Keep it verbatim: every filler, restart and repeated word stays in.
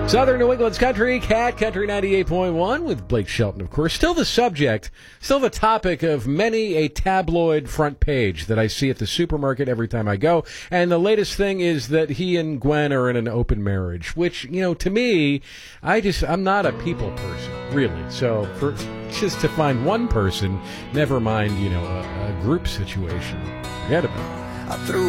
Southern New England's Country, Cat Country ninety-eight point one with Blake Shelton, of course. Still the subject, still the topic of many a tabloid front page that I see at the supermarket every time I go. And the latest thing is that he and Gwen are in an open marriage, which, you know, to me, I just, I'm not a people person, really. So for just to find one person, never mind, you know, a, a group situation, forget about it. I threw